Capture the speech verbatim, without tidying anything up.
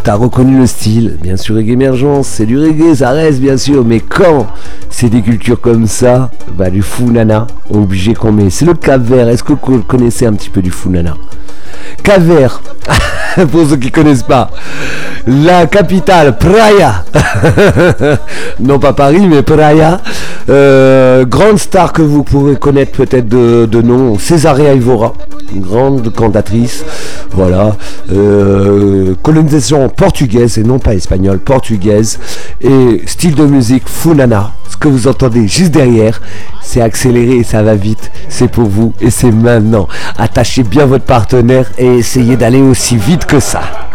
t'as reconnu le style. Bien sûr, reggae émergence, c'est du reggae, ça reste bien sûr, mais quand c'est des cultures comme ça, bah du Funana, obligé qu'on met. C'est le Cap-Vert. Est-ce que vous connaissez un petit peu du Funana? Cap-Vert, pour ceux qui connaissent pas, la capitale, Praia. Non pas Paris, mais Praia. Euh, grande star que vous pourrez connaître peut-être de, de nom, Césaria Evora, une grande cantatrice. Voilà, euh, colonisation portugaise et non pas espagnole, portugaise, et style de musique Funana. Ce que vous entendez juste derrière, c'est accéléré, ça va vite, c'est pour vous et c'est maintenant. Attachez bien votre partenaire et essayez d'aller aussi vite que ça.